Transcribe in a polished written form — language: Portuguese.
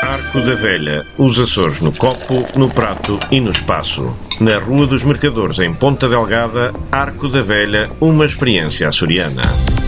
Arco da Velha, os Açores no copo, no prato e no espaço. Na Rua dos Mercadores, em Ponta Delgada, Arco da Velha, uma experiência açoriana.